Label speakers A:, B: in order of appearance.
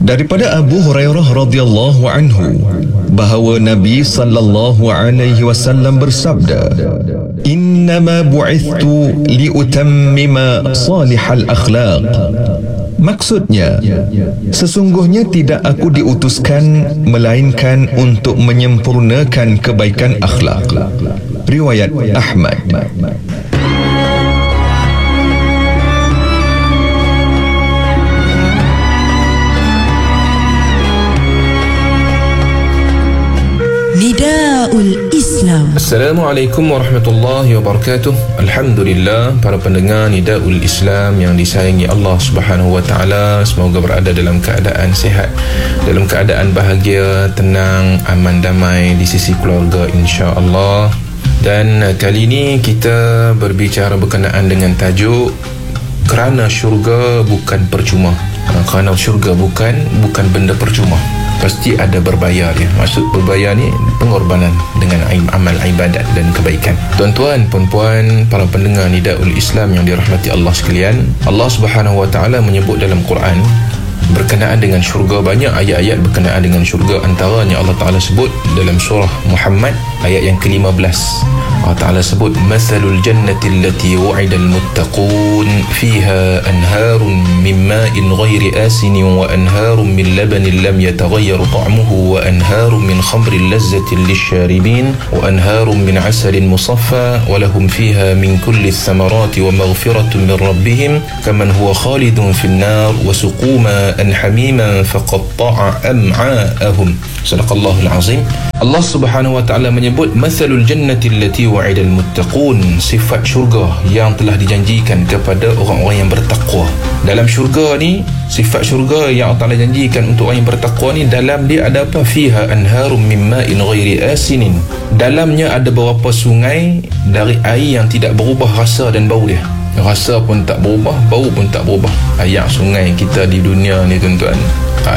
A: Daripada Abu Hurairah radhiyallahu anhu bahawa Nabi sallallahu alaihi wasallam bersabda, "Innama bu'ithtu liutammima salihal akhlaq." Maksudnya, sesungguhnya tidak aku diutuskan melainkan untuk menyempurnakan kebaikan akhlak. Riwayat Ahmad.
B: Nidaul Islam.
C: Assalamualaikum warahmatullahi wabarakatuh. Alhamdulillah, para pendengar Nidaul Islam yang disayangi Allah Subhanahu wa taala, semoga berada dalam keadaan sihat, dalam keadaan bahagia, tenang, aman, damai di sisi keluarga insya-Allah. Dan kali ini kita berbicara berkenaan dengan tajuk kerana syurga bukan percuma. Kerana syurga bukan benda percuma. Pasti ada berbayar dia. Maksud berbayar ni pengorbanan dengan amal ibadat dan kebaikan. Tuan-tuan, puan-puan, para pendengar Nidaul Islam yang dirahmati Allah sekalian, Allah Subhanahu wa taala menyebut dalam Quran berkenaan dengan syurga, banyak ayat-ayat berkenaan dengan syurga. Antaranya Allah Taala sebut dalam surah Muhammad ayat yang ke-15. Allah Taala sebut, "Mathalul jannati allati wu'idal muttaqun fiha anharun min ma'in ghairi asinin wa anharun min labanin lam yataghayyar ta'muhu wa anharun min khamrin lazzatin lisyaribin wa anharun min 'asalin musaffa wa lahum fiha min kulli thamarati wa maghfiratun min rabbihim kaman huwa khalidun fin nar wa suquma hamiman faqatta'a am'a'ahum." Sadaqallahul azim. Allah Subhanahu wa taala menyebut mathalul jannati allati wa'idal muttaqun, sifat syurga yang telah dijanjikan kepada orang-orang yang bertakwa. Dalam syurga ni, sifat syurga yang Allah Taala janjikan untuk orang yang bertakwa ni, dalam dia ada apa? Fiha anharum min ma'in ghairi asinin. Dalamnya ada beberapa sungai dari air yang tidak berubah rasa dan bau dia. Rasa pun tak berubah, bau pun tak berubah. Air sungai kita di dunia ni tuan-tuan,